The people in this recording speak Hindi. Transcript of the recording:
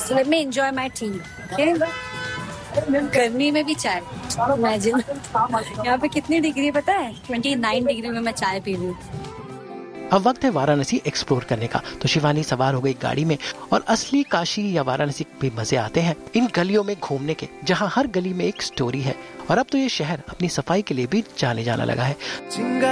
So let me enjoy my tea. Okay? गर्मी में भी चाय. Imagine. यहाँ पे कितनी डिग्री पता है? 29 डिग्री में मैं चाय पी रही हूँ. अब वक्त है वाराणसी एक्सप्लोर करने का। तो शिवानी सवार हो गई गाड़ी में और असली काशी या वाराणसी भी मजे आते हैं इन गलियों में घूमने के, जहाँ हर गली में एक स्टोरी है। और अब तो ये शहर अपनी सफाई के लिए भी जाने जाना लगा है।